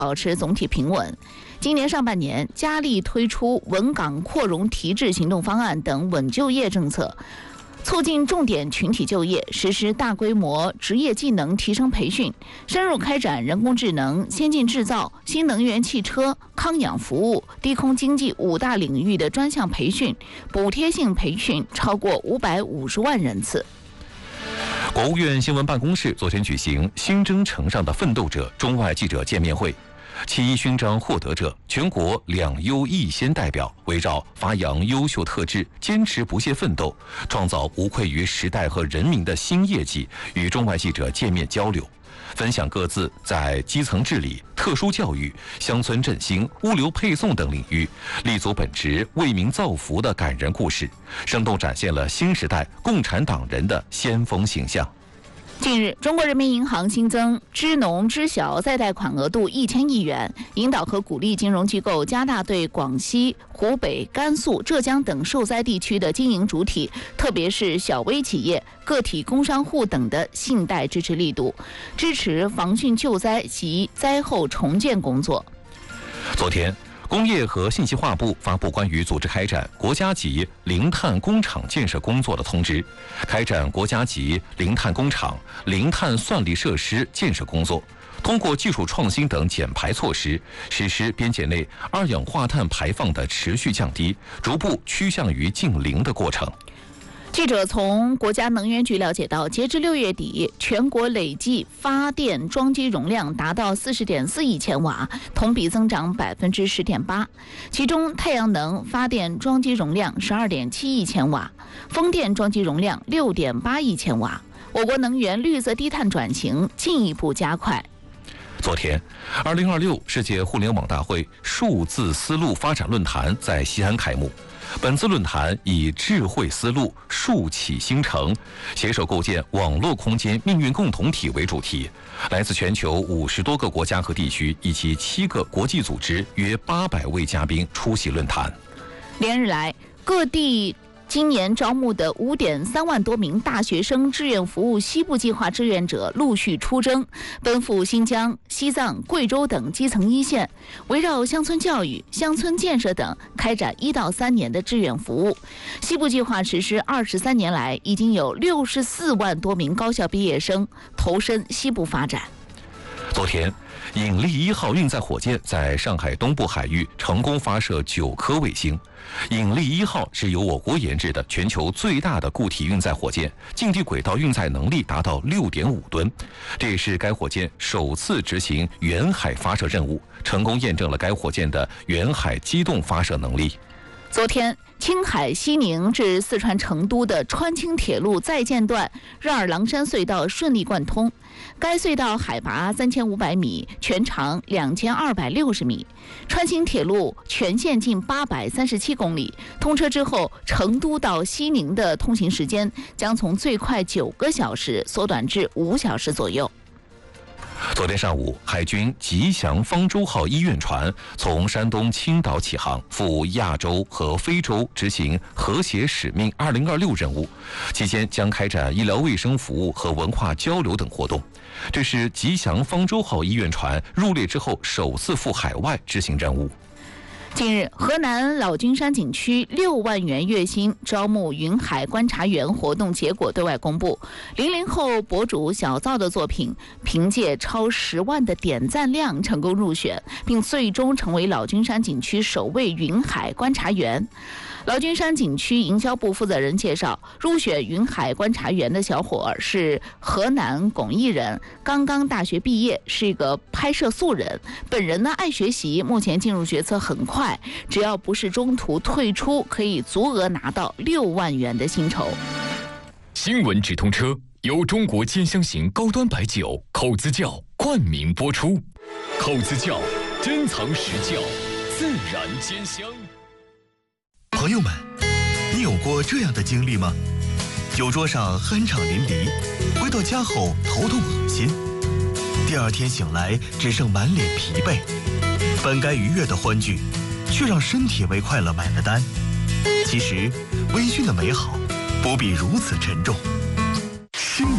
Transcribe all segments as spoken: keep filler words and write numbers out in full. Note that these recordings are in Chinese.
保持总体平稳。今年上半年，加力推出稳岗扩容提质行动方案等稳就业政策，促进重点群体就业，实施大规模职业技能提升培训，深入开展人工智能、先进制造、新能源汽车、康养服务、低空经济五大领域的专项培训，补贴性培训超过五百五十万人次。 国务院新闻办公室昨天举行新征程上的奋斗者中外记者见面会。七一勋章获得者、全国两优一先代表围绕发扬优秀特质、坚持不懈奋斗、创造无愧于时代和人民的新业绩，与中外记者见面交流，分享各自在基层治理、特殊教育、乡村振兴、物流配送等领域立足本职、为民造福的感人故事，生动展现了新时代共产党人的先锋形象。 近日，中国人民银行新增支农支小再贷款额度一千亿元，引导和鼓励金融机构加大对广西、湖北、甘肃、浙江等受灾地区的经营主体，特别是小微企业、个体工商户等的信贷支持力度，支持防汛救灾及灾后重建工作。 昨天，工业和信息化部发布关于组织开展国家级零碳工厂建设工作的通知，开展国家级零碳工厂、零碳算力设施建设工作，通过技术创新等减排措施，实施边界内二氧化碳排放的持续降低，逐步趋向于净零的过程。 记者从国家能源局了解到，截至六月底，全国累计发电装机容量达到四十点四亿千瓦，同比增长百分之十点八。其中，太阳能发电装机容量十二点七亿千瓦，风电装机容量六点八亿千瓦。我国能源绿色低碳转型进一步加快。 昨天，二零二六世界互联网大会数字丝路发展论坛在西安开幕。本次论坛以智慧丝路、数起新城，携手构建网络空间命运共同体为主题，来自全球五十多个国家和地区以及七个国际组织约八百位嘉宾出席论坛。 连日来，各地今年招募的五点三万多名大学生志愿服务西部计划志愿者陆续出征，奔赴新疆、西藏、贵州等基层一线，围绕乡村教育、乡村建设等开展一到三年的志愿服务。西部计划实施二十三年来，已经有六十四万多名高校毕业生投身西部发展。 昨天，引力一号运载火箭在上海东部海域成功发射九颗卫星。引力一号是由我国研制的全球最大的固体运载火箭，近地轨道运载能力达到六点五吨。这也是该火箭首次执行远海发射任务，成功验证了该火箭的远海机动发射能力。 昨天，青海西宁至四川成都的川青铁路在建段日尔郎山隧道顺利贯通。该隧道海拔三千五百米，全长两千二百六十米。川青铁路全线近八百三十七公里，通车之后，成都到西宁的通行时间将从最快九个小时缩短至五小时左右。 昨天上午，海军吉祥方舟号医院船从山东青岛起航，赴亚洲和非洲执行和谐使命二零二六任务，期间将开展医疗卫生服务和文化交流等活动。这是吉祥方舟号医院船入列之后首次赴海外执行任务。 近日，河南老君山景区六万元月薪招募云海观察员活动结果对外公布。零零后博主小灶的作品凭借超十万的点赞量成功入选，并最终成为老君山景区首位云海观察员。老君山景区营销部负责人介绍，入选云海观察员的小伙儿是河南巩义人，刚刚大学毕业，是一个拍摄素人。本人呢爱学习，目前进入决策很快，只要不是中途退出，可以足额拿到六万元的薪酬。 新闻直通车由中国兼香型高端白酒口子窖冠名播出，口子窖珍藏实窖，自然兼香。 朋友们，你有过这样的经历吗？酒桌上酣畅淋漓，回到家后头痛恶心，第二天醒来只剩满脸疲惫，本该愉悦的欢聚，却让身体为快乐买了单。其实微醺的美好不必如此沉重。 新一代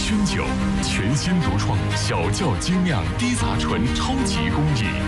轩酒，全新独创小窖精酿低杂醇超级工艺，